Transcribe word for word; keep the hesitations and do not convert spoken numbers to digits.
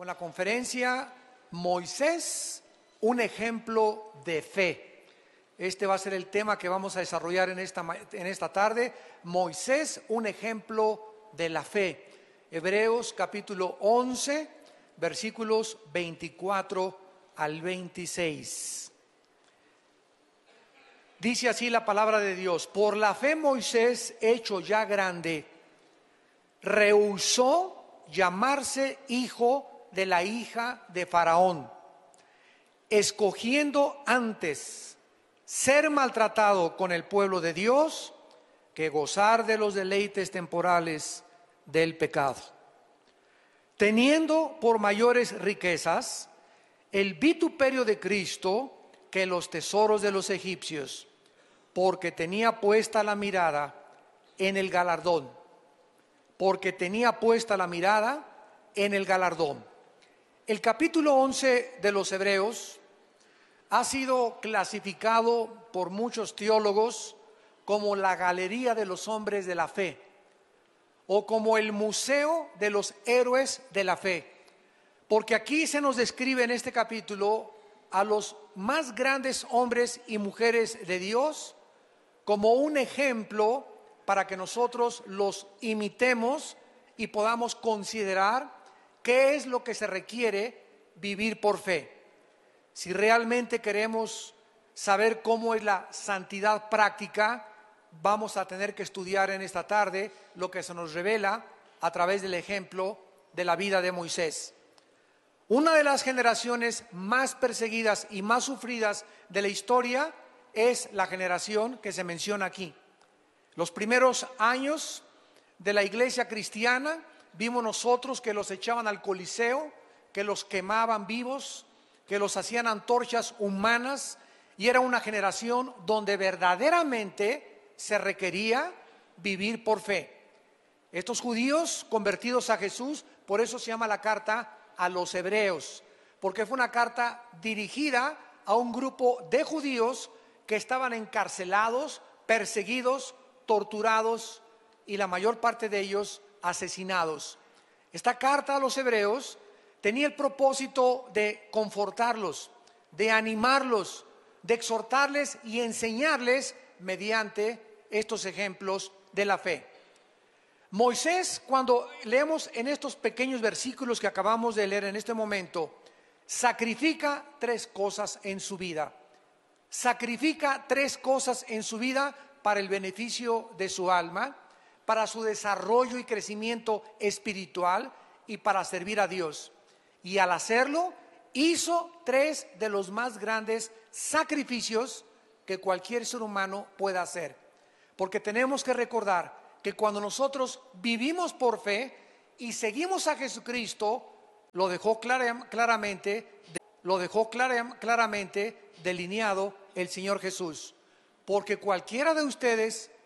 con la conferencia Moisés, un ejemplo de fe. Este va a ser el tema que vamos a desarrollar en esta, en esta tarde. Moisés, un ejemplo de la fe. Hebreos capítulo once, versículos veinticuatro al veintiséis. Dice así la palabra de Dios: por la fe Moisés, hecho ya grande, rehusó llamarse hijo de la hija de Faraón, escogiendo antes ser maltratado con el pueblo de Dios que gozar de los deleites temporales del pecado, teniendo por mayores riquezas el vituperio de Cristo que los tesoros de los egipcios, porque tenía puesta la mirada en el galardón, porque tenía puesta la mirada en el galardón. El capítulo once de los Hebreos ha sido clasificado por muchos teólogos como la galería de los hombres de la fe, o como el museo de los héroes de la fe, porque aquí se nos describe en este capítulo a los más grandes hombres y mujeres de Dios como un ejemplo para que nosotros los imitemos y podamos considerar qué es lo que se requiere vivir por fe. Si realmente queremos saber cómo es la santidad práctica, vamos a tener que estudiar en esta tarde lo que se nos revela a través del ejemplo de la vida de Moisés. Una de las generaciones más perseguidas y más sufridas de la historia es la generación que se menciona aquí. Los primeros años de la iglesia cristiana vimos nosotros que los echaban al Coliseo, que los quemaban vivos, que los hacían antorchas humanas, y era una generación donde verdaderamente se requería vivir por fe. Estos judíos convertidos a Jesús, por eso se llama la carta a los Hebreos, porque fue una carta dirigida a un grupo de judíos que estaban encarcelados, perseguidos, torturados y la mayor parte de ellos asesinados. Esta carta a los Hebreos tenía el propósito de confortarlos, de animarlos, de exhortarles y enseñarles mediante estos ejemplos de la fe. Moisés, cuando leemos en estos pequeños versículos que acabamos de leer en este momento, sacrifica tres cosas en su vida. Sacrifica tres cosas en su vida para el beneficio de su alma, para su desarrollo y crecimiento espiritual y para servir a Dios. Y al hacerlo, hizo tres de los más grandes sacrificios que cualquier ser humano pueda hacer. Porque tenemos que recordar que cuando nosotros vivimos por fe y seguimos a Jesucristo, lo dejó clara, claramente, lo dejó clara, claramente delineado el Señor Jesús. Porque cualquiera de ustedes